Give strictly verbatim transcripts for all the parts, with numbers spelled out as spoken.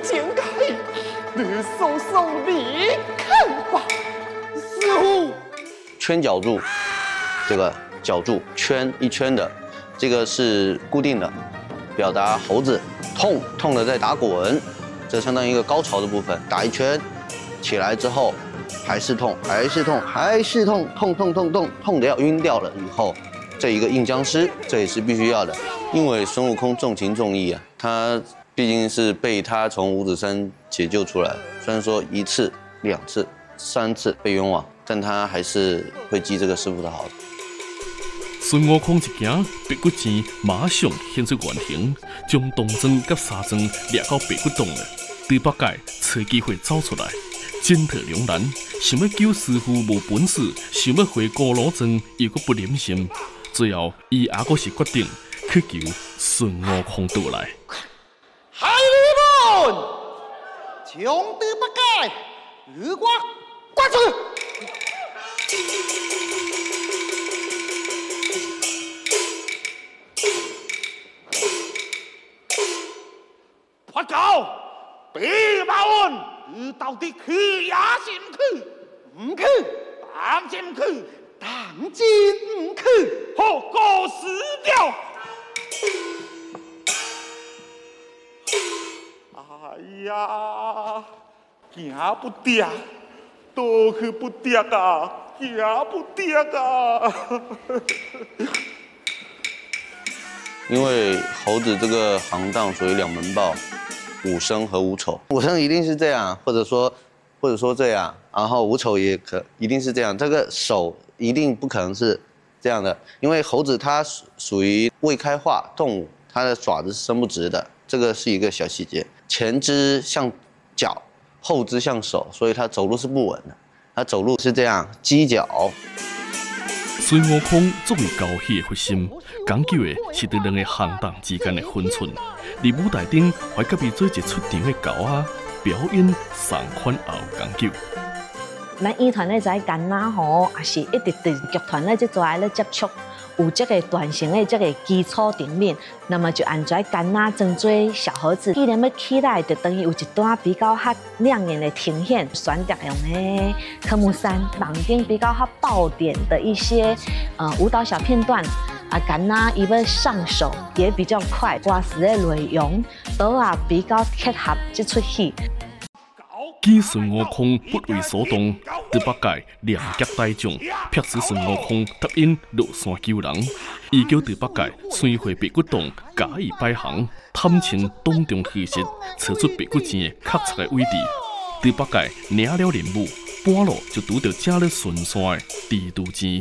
前开，你送送离开吧，师傅。 圈角柱，这个角柱圈一圈的，这个是固定的，表达猴子痛痛的在打滚，这相当于一个高潮的部分，打一圈起来之后。 还是痛，还是痛，还是痛，痛痛痛痛痛的要晕掉了以后，这一个硬僵尸，这也是必须要的。因为孙悟空重情重义啊，他毕竟是被他从五指山解救出来，虽然说一次、两次、三次被冤枉，但他还是会记这个师傅的好。 孙悟空一行，白骨精马上显出原形，将铜砖甲沙砖掠到白骨洞了。猪八戒找机会走出来。 进退两难，想要救师傅无本事，想要回锅炉庄又阁不忍心，最后伊也阁是决定去求孙悟空倒来。 海里们，将猪八戒与我关出！发告，弼马温。 你到底去也是唔去？唔去，当真唔去，当真唔去，好过死了！哎呀，行不得，倒去不得啊，行不得啊！ 因为猴子这个行当属于两门报。 武生和武丑，武生一定是这样，或者说，或者说这样，然后武丑也可一定是这样。这个手一定不可能是这样的，因为猴子它属属于未开化动物，它的爪子是伸不直的，这个是一个小细节。前肢像脚，后肢像手，所以它走路是不稳的。它走路是这样，犄角。 孙悟空作为交戏的核心，讲究的是对两个行当之间的分寸。伫舞台顶还甲伊做一出场的狗啊，表演三款也有讲究。 咱演团咧在干哪吼，也是一直对剧团咧即在咧接触，有这个断层的这个基础顶面，那么就按在干哪装做小盒子，既然要起来，就等于有一段比较较亮眼的呈现，选择用的科目三网顶比较较爆点的一些呃舞蹈小片段。 啊，干哪伊要上手也比较快，歌词的内容都啊比较贴合这出戏。 见孙悟空不为所动，猪八戒两脚带将，迫使孙悟空答应落山救人。伊叫猪八戒先回白骨洞，假意摆行，探亲当中虚实，找出白骨精的确切的位置。猪八戒领了任务，半路就拄到正咧巡山的蜘蛛精。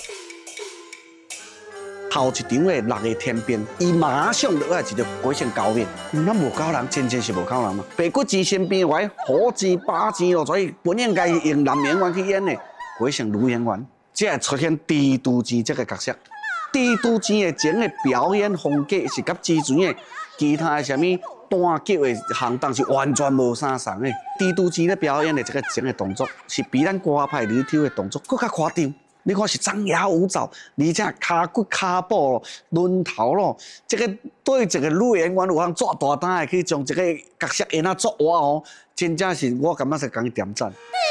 头一场的六个天兵，伊马上就爱一个鬼神交面。咱无狗人，真正是无狗人嘛。白骨精身边位虎精、八精咯，所以本应该用男演员去演的，鬼神女演员，才会出现蜘蛛精这个角色。蜘蛛精的整个表演风格是甲之前的其他的什么单脚的行当是完全无相同的。蜘蛛精咧表演的这个整个动作，是比咱歌派里头的动作更加夸张。 你看是张牙舞爪，而且骹骨骹步咯、抡头咯，这个对一个女演员有通做大胆的去将这个角色演啊做活哦，真正是我感觉是讲点赞。